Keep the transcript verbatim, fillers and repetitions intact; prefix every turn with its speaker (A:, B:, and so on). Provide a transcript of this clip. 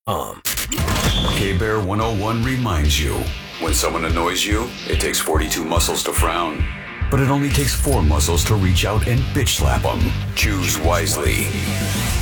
A: Um.
B: K-Bear one oh one reminds you, when someone annoys you, it takes forty-two muscles to frown. But it only takes four muscles to reach out and bitch slap them. Choose wisely.